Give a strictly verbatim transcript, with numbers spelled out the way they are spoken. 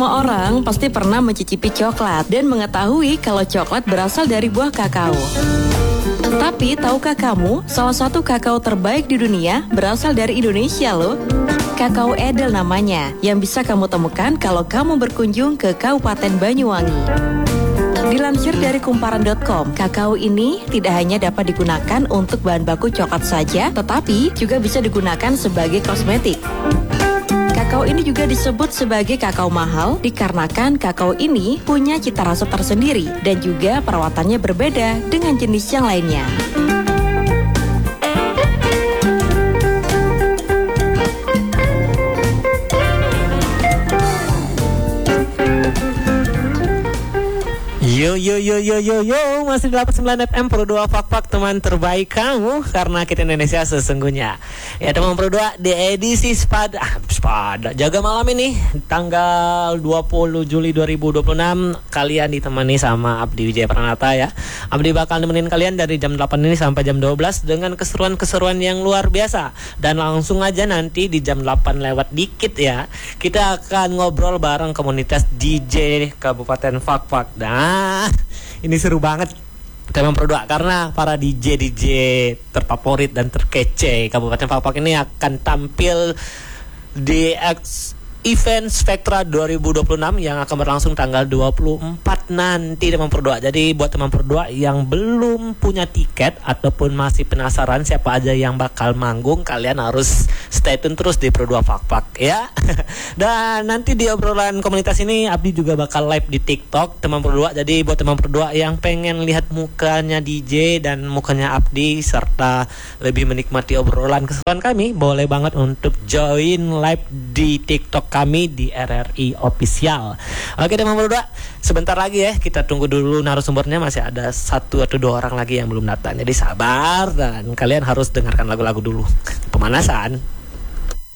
Semua orang pasti pernah mencicipi coklat dan mengetahui kalau coklat berasal dari buah kakao. Tapi tahukah kamu, salah satu kakao terbaik di dunia berasal dari Indonesia loh. Kakao Edel namanya, yang bisa kamu temukan kalau kamu berkunjung ke Kabupaten Banyuwangi. Dilansir dari kumparan dot com, kakao ini tidak hanya dapat digunakan untuk bahan baku coklat saja, tetapi juga bisa digunakan sebagai kosmetik. Kakao ini juga disebut sebagai kakao mahal dikarenakan kakao ini punya cita rasa tersendiri dan juga perawatannya berbeda dengan jenis yang lainnya. Yo yo yo yo yo yo, masih delapan puluh sembilan F M Pro dua Fak-Fak, teman terbaik kamu karena kita Indonesia sesungguhnya. Ya teman Pro dua, di edisi Spada ah, Spada Jaga Malam ini tanggal dua puluh Juli dua ribu dua puluh enam, kalian ditemani sama Abdi Wijaya Pranata ya. Abdi bakal nemenin kalian dari jam delapan ini sampai jam dua belas dengan keseruan-keseruan yang luar biasa. Dan langsung aja nanti di jam delapan lewat dikit ya, kita akan ngobrol bareng komunitas D J Kabupaten Fak-Fak. Nah, ini seru banget teman Pro dua karena para D J D J terfavorit dan terkece Kabupaten Fak-Fak ini akan tampil di X Event Spectra dua ribu dua puluh enam yang akan berlangsung tanggal dua puluh empat nanti teman Pro dua. Jadi buat teman Pro dua yang belum punya tiket ataupun masih penasaran siapa aja yang bakal manggung, kalian harus stay tune terus di Pro dua Fak-Fak ya. Dan nanti di obrolan komunitas ini Abdi juga bakal live di TikTok teman Pro dua. Jadi buat teman Pro dua yang pengen lihat mukanya D J dan mukanya Abdi serta lebih menikmati obrolan keseruan kami, boleh banget untuk join live di TikTok kami di R R I Official. Oke teman Pro dua, sebentar lagi ya kita tunggu dulu narasumbernya, masih ada satu atau dua orang lagi yang belum datang. Jadi sabar dan kalian harus dengarkan lagu-lagu dulu. Pemanasan.